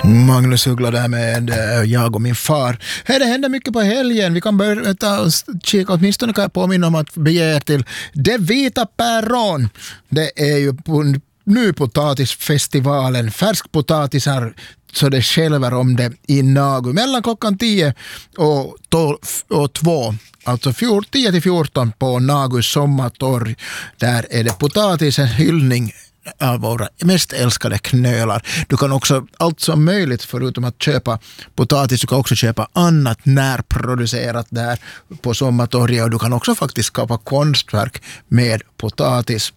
Magnus Uggla där med jag och min far. Det händer mycket på helgen. Vi kan börja kika, åtminstone kan jag påminna om att bege er till Det vita päron. Det är ju nypotatisfestivalen. Färskpotatisar så det skälver om det i Nagu. Mellan klockan 10 och 2. Alltså 10 till 14 på Nagus sommartorg. Där är det potatisen hyllning av våra mest älskade knölar. Du kan också allt som möjligt förutom att köpa potatis, du kan också köpa annat närproducerat där på sommartorget, och du kan också faktiskt skapa konstverk med potatis.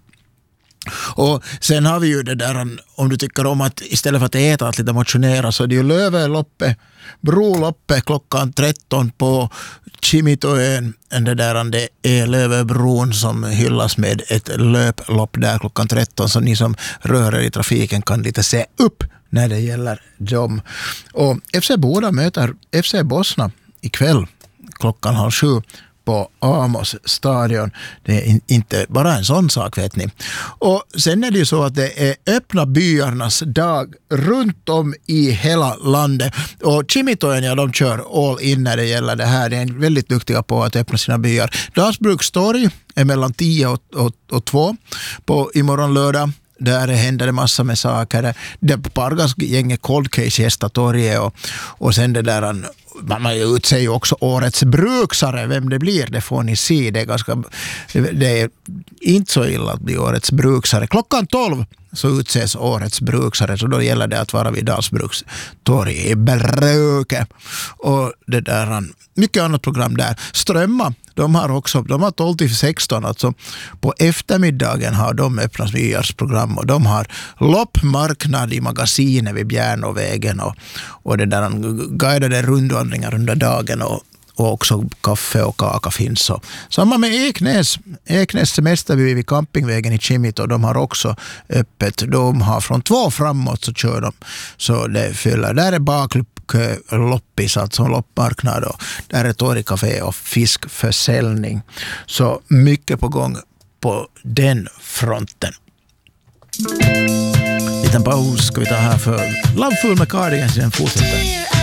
Och sen har vi ju det där, om du tycker om att istället för att äta att lite motionera, så det är ju Löveloppe, Broloppe klockan 13 på Kimitoön. Det är Lövebron som hyllas med ett löplopp där klockan 13, så ni som rör er i trafiken kan lite se upp när det gäller dem. Och FC Boda möter FC Bosna ikväll klockan 7:30 på Amos stadion. Det är inte bara en sån sak, vet ni. Och sen är det ju så att det är öppna byarnas dag runt om i hela landet. Och Kimitoön, ja, de kör all in när det gäller det här. De är väldigt duktiga på att öppna sina byar. Dalsbrukstorg är mellan 10 och 2 på imorgon lördag. Där händer det massa med saker. Det pargas gänget Cold Case gästa torget och sen det där, man utser ju också årets bruksare. Vem det blir, det får ni se. Det är inte så illa att bli årets bruksare. Klockan 12 så utses årets bruksare, så då gäller det att vara vid Dalsbrukstorg i Bröke. Och det där, mycket annat program där. Strömma, de har 12 till 16, alltså på eftermiddagen har de öppnat nyårsprogram, och de har loppmarknad i magasinet vid Bjärnåvägen och det där guidade rundvandringar under dagen, och också kaffe och kaka finns. Så samma med Eknäs semesterby vid campingvägen i Kimito, de har också öppet. De har från 2 framåt så kör de, så det fyller. Där är bakloppis, alltså loppmarknad, och där är torgkafé och fiskförsäljning. Så mycket på gång på den fronten. Liten paus ska vi ta här för Love Full med Cardigans, den fortsätter.